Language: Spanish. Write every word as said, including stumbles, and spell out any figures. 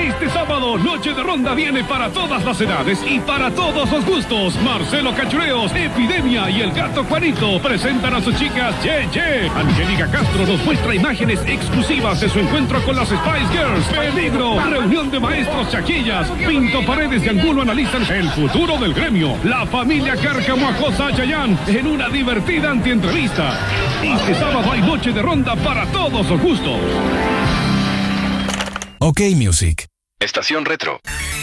Este sábado, Noche de Ronda viene para todas las edades y para todos los gustos. Marcelo Cachureos, Epidemia y el Gato Juanito presentan a sus chicas Ye Ye. Angélica Castro nos muestra imágenes exclusivas de su encuentro con las Spice Girls. Peligro, reunión de maestros chaquillas. Pinto Paredes y Angulo analizan el futuro del gremio. La familia Cárcamo acosa a Chayanne en una divertida antientrevista. Este sábado hay Noche de Ronda para todos los gustos. OK Music. Estación Retro.